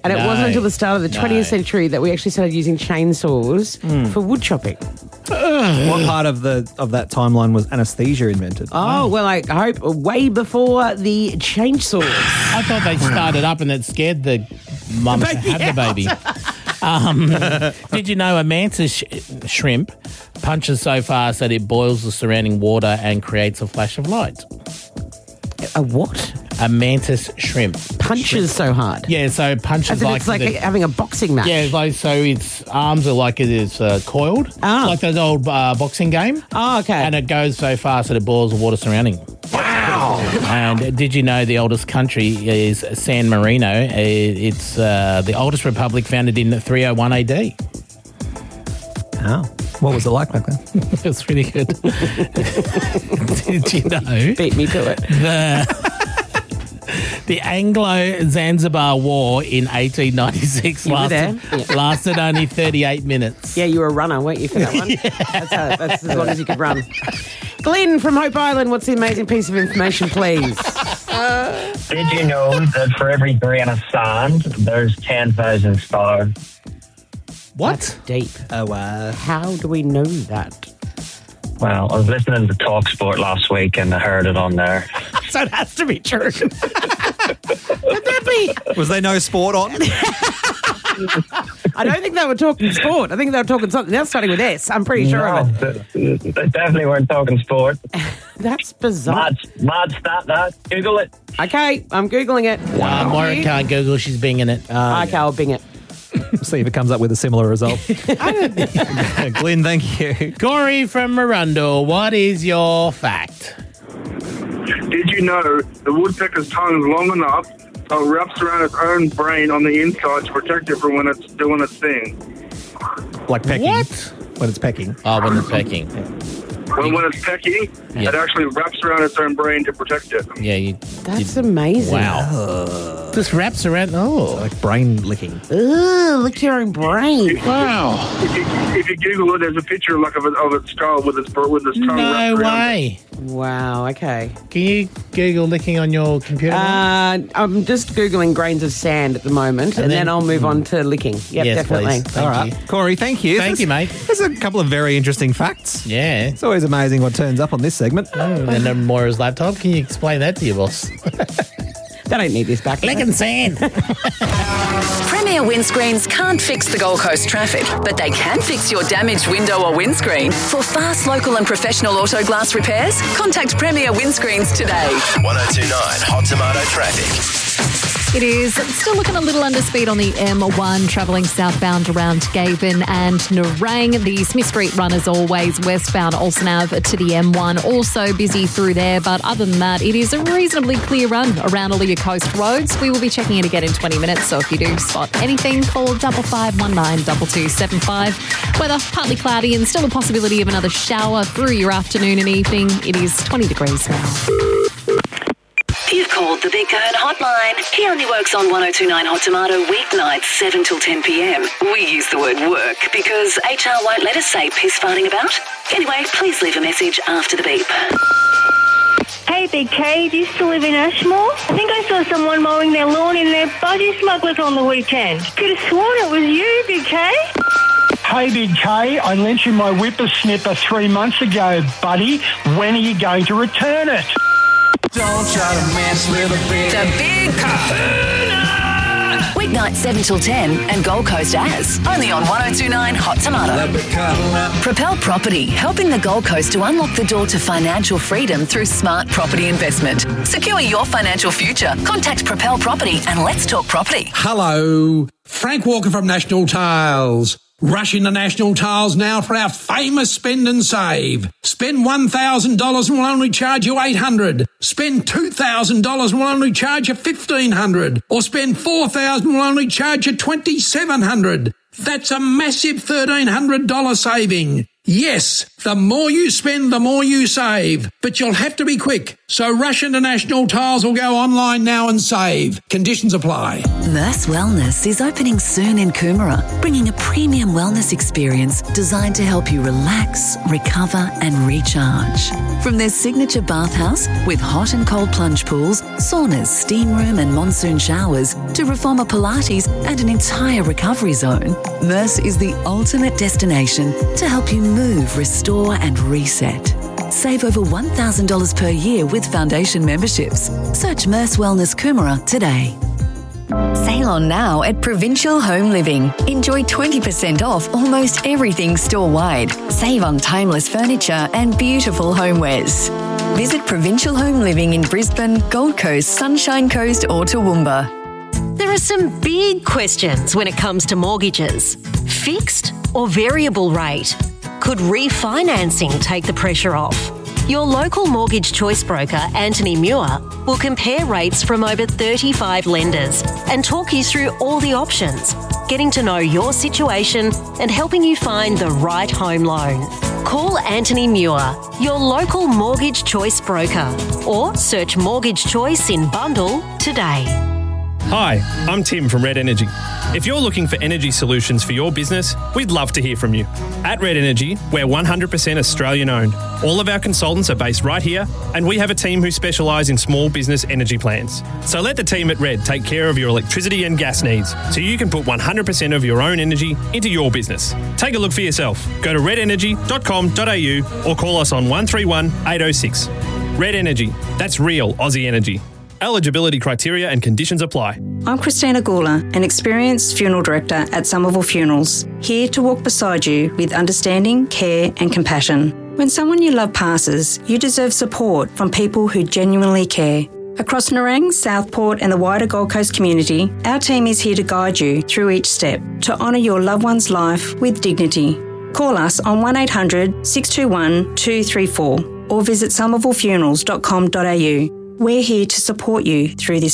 And it wasn't until the start of the 20th century that we actually started using chainsaws for wood chopping. What part of that timeline was anaesthesia invented? Oh, well, I hope way before the chainsaws. I thought they started up and it scared the mum to have the baby. Did you know a mantis shrimp punches so fast that it boils the surrounding water and creates a flash of light? A what? A mantis shrimp. Punches so hard. Yeah, so it punches As in it's like having a boxing match. Yeah, like so its arms are like it is coiled, like those old boxing game. Oh, okay. And it goes so fast that it boils the water surrounding. Wow. And did you know the oldest country is San Marino? It's the oldest republic founded in 301 AD. Oh. What was it like back then? It was pretty good. Did you know? Beat me to it. The Anglo-Zanzibar War in 1896 lasted only 38 minutes. Yeah, you were a runner, weren't you, for that one? That's as long as you could run. Glenn from Hope Island, what's the amazing piece of information, please? Did you know that for every grain of sand, there's 10,000 stars? What? That's deep. Oh, wow. How do we know that? Well, I was listening to TalkSport last week and I heard it on there. So it has to be true. Would that be? Was there no sport on? I don't think they were talking sport. I think they were talking something else starting with S. I'm pretty sure of it. They definitely weren't talking sport. That's bizarre. Mad stat that. Google it. Okay, I'm Googling it. Maura can't Google. She's binging it. Okay, I'll bing it. See if it comes up with a similar result. Glenn, thank you. Corey from Miranda, what is your fact? Did you know the woodpecker's tongue is long enough so it wraps around its own brain on the inside to protect it from when it's doing its thing? Like pecking. What? When it's pecking. Oh, when it's pecking. When it's pecking, it actually wraps around its own brain to protect it. Yeah, That's amazing. Wow. Just wraps around. Oh. Like brain licking. Ugh, lick your own brain. Wow. If you Google it, there's a picture of its skull with its tongue No wrapped around way. Wow, okay. Can you Google licking on your computer? I'm just Googling grains of sand at the moment, and then I'll move on to licking. Yep, Yes, definitely. please. All right. Corey, thank you. Thank you, mate. There's a couple of very interesting facts. Yeah. It's always amazing what turns up on this segment. And then Moira's laptop. Can you explain that to your boss? They don't need this back. Licking sand. Premier Windscreens can't fix the Gold Coast traffic, but they can fix your damaged window or windscreen. For fast, local and professional auto glass repairs, contact Premier Windscreens today. 1029 Hot Tomato Traffic. It is still looking a little under speed on the M1 travelling southbound around Gavin and Nerang. The Smith Street run as always westbound Olsen Ave to the M1. Also busy through there, but other than that, it is a reasonably clear run around all of your coast roads. We will be checking it again in 20 minutes, so if you do spot anything, call 5519 2275. Weather partly cloudy and still a possibility of another shower through your afternoon and evening. It is 20 degrees now. You've called the Big Kern hotline. He only works on 1029 Hot Tomato weeknights 7 till 10 p.m. We use the word work because HR won't let us say piss farting about. Anyway, please leave a message after the beep. Hey, Big K, do you still live in Ashmore? I think I saw someone mowing their lawn in their budgie smugglers on the weekend. Could have sworn it was you, Big K. Hey, Big K, I lent you my whippersnipper 3 months ago, buddy. When are you going to return it? Don't try to mess with the Big Kahuna! Weeknight 7 till 10 and Gold Coast as. Only on 1029 Hot Tomato. Propel Property, helping the Gold Coast to unlock the door to financial freedom through smart property investment. Secure your financial future. Contact Propel Property and let's talk property. Hello, Frank Walker from National Tiles. Rush into National Tiles now for our famous spend and save. Spend $1,000 and we'll only charge you $800. Spend $2,000 and we'll only charge you $1,500. Or spend $4,000 and we'll only charge you $2,700. That's a massive $1,300 saving. Yes, the more you spend, the more you save. But you'll have to be quick. So rush into National Tiles or go online now and save. Conditions apply. Merce Wellness is opening soon in Coomera, bringing a premium wellness experience designed to help you relax, recover and recharge. From their signature bathhouse with hot and cold plunge pools, saunas, steam room and monsoon showers to Reformer Pilates and an entire recovery zone, Merce is the ultimate destination to help you move, restore and reset. Save over $1,000 per year with foundation memberships. Search Merce Wellness Coomera today. Sail on now at Provincial Home Living. Enjoy 20% off almost everything store-wide. Save on timeless furniture and beautiful homewares. Visit Provincial Home Living in Brisbane, Gold Coast, Sunshine Coast or Toowoomba. There are some big questions when it comes to mortgages. Fixed or variable rate? Could refinancing take the pressure off? Your local mortgage choice broker, Anthony Muir, will compare rates from over 35 lenders and talk you through all the options, getting to know your situation and helping you find the right home loan. Call Anthony Muir, your local mortgage choice broker, or search Mortgage Choice in Bundall today. Hi, I'm Tim from Red Energy. If you're looking for energy solutions for your business, we'd love to hear from you. At Red Energy, we're 100% Australian owned. All of our consultants are based right here, and we have a team who specialise in small business energy plans. So let the team at Red take care of your electricity and gas needs so you can put 100% of your own energy into your business. Take a look for yourself. Go to redenergy.com.au or call us on 131 806. Red Energy, that's real Aussie energy. Eligibility criteria and conditions apply. I'm Christina Gula, an experienced funeral director at Somerville Funerals, here to walk beside you with understanding, care and compassion. When someone you love passes, you deserve support from people who genuinely care. Across Nerang, Southport and the wider Gold Coast community, our team is here to guide you through each step to honour your loved one's life with dignity. Call us on 1800 621 234 or visit somervillefunerals.com.au. We're here to support you through this